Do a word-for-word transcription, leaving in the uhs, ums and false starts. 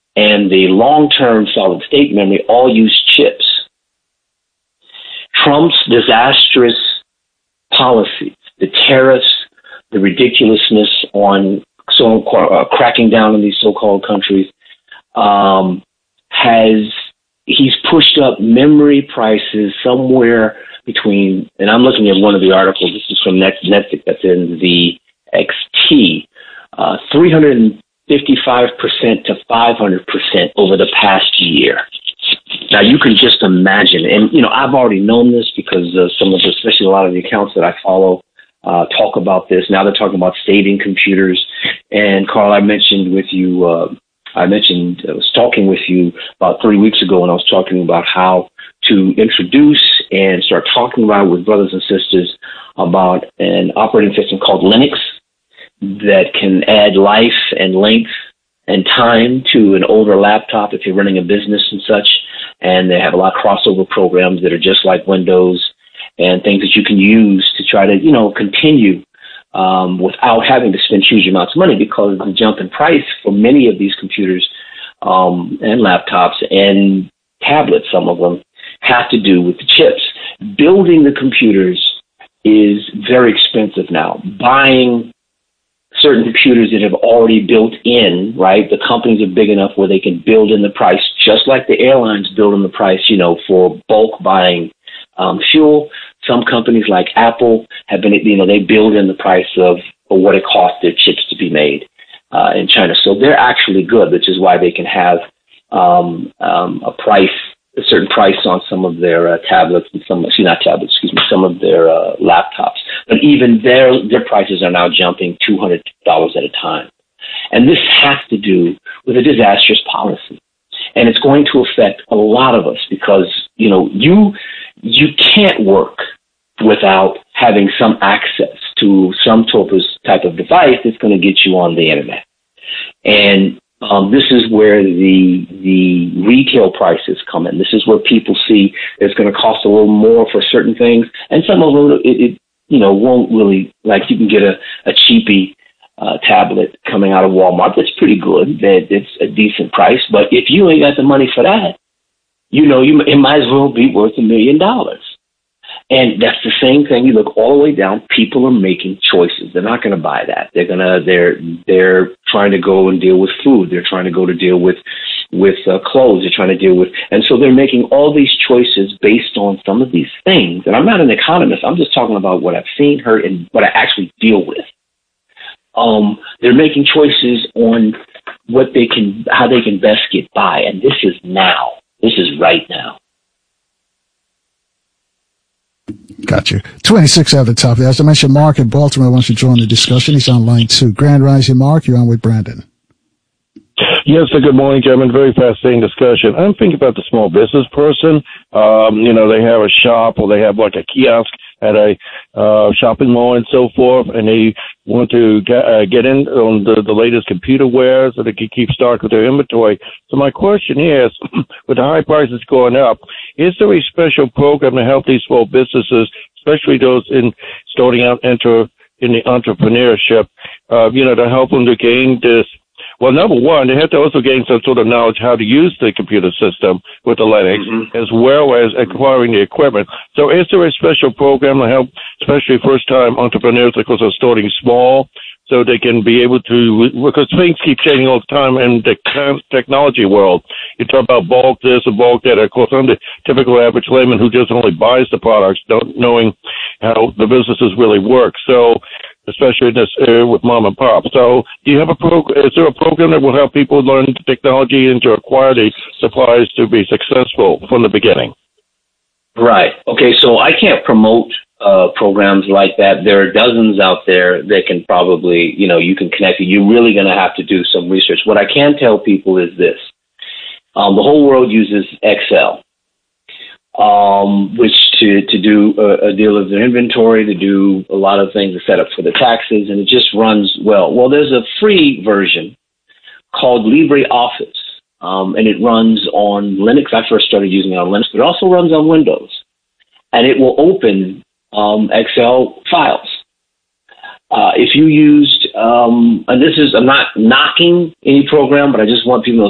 and the long-term solid-state memory all use chips. Trump's disastrous policies, the tariffs, the ridiculousness on so uh, cracking down on these so-called countries, um, has he's pushed up memory prices somewhere between, and I'm looking at one of the articles, this is from Netflix, that's in the X T, uh, three hundred fifty-five percent to five hundred percent over the past year. Now, you can just imagine, and, you know, I've already known this because uh, some of the, especially a lot of the accounts that I follow, uh, talk about this. Now they're talking about saving computers. And, Carl, I mentioned with you, uh, I mentioned, I was talking with you about three weeks ago when I was talking about how to introduce and start talking about with brothers and sisters about an operating system called Linux that can add life and length and time to an older laptop if you're running a business and such. And they have a lot of crossover programs that are just like Windows and things that you can use to try to, you know, continue um, without having to spend huge amounts of money, because the jump in price for many of these computers um, and laptops and tablets, some of them, have to do with the chips. Building the computers is very expensive now. Buying certain computers that have already built in, right? The companies are big enough where they can build in the price, just like the airlines build in the price, you know, for bulk buying um, fuel. Some companies like Apple have been, you know, they build in the price of, of what it costs their chips to be made uh, in China. So they're actually good, which is why they can have um, um, a price, a certain price on some of their uh, tablets and some, excuse me, not tablets, excuse me, some of their uh, laptops. But even their their prices are now jumping two hundred dollars at a time. And this has to do with a disastrous policy. And it's going to affect a lot of us because, you know, you you can't work without having some access to some type of device that's going to get you on the internet. And Um, this is where the the retail prices come in. This is where people see it's going to cost a little more for certain things, and some of them it, it you know won't really, like you can get a a cheapy uh, tablet coming out of Walmart that's pretty good, that it's a decent price. But if you ain't got the money for that, you know you it might as well be worth a million dollars. And that's the same thing. You look all the way down. People are making choices. They're not going to buy that. They're gonna. They're they're trying to go and deal with food. They're trying to go to deal with with uh, clothes. They're trying to deal with, and so they're making all these choices based on some of these things. And I'm not an economist. I'm just talking about what I've seen, heard, and what I actually deal with. Um, they're making choices on what they can, how they can best get by, and this is now. This is right now. Got you. twenty-six at the top. As I mentioned, Mark in Baltimore wants to join the discussion. He's on line two. Grand Rising, Mark. You're on with Brandon. Yes, sir. Good morning, gentlemen. Very fascinating discussion. I'm thinking about the small business person. Um, you know, they have a shop or they have like a kiosk at a uh, shopping mall and so forth, and they want to get, uh, get in on the, the latest computer wares so they can keep stock of their inventory. So my question is, with the high prices going up, is there a special program to help these small businesses, especially those in starting out enter in the entrepreneurship, uh, you know, to help them to gain this? Well, number one, they have to also gain some sort of knowledge how to use the computer system with the Linux, mm-hmm. as well as acquiring the equipment. So is there a special program to help, especially first-time entrepreneurs, because they're starting small, so they can be able to, because things keep changing all the time in the technology world. You talk about bulk this and bulk that. Of course, I'm the typical average layman who just only buys the products, not knowing how the businesses really work. So, especially in this area with mom and pop. So do you have a prog- is there a program that will help people learn the technology and to acquire the supplies to be successful from the beginning? Right. Okay, so I can't promote uh, programs like that. There are dozens out there that can probably, you know, you can connect. You're really going to have to do some research. What I can tell people is this. Um, the whole world uses Excel, um, which to, to do a, a deal of their inventory, to do a lot of things to set up for the taxes, and it just runs well. Well, there's a free version called LibreOffice, um, and it runs on Linux. I first started using it on Linux, but it also runs on Windows, and it will open um, Excel files. Uh, if you used, um, and this is, I'm not knocking any program, but I just want people to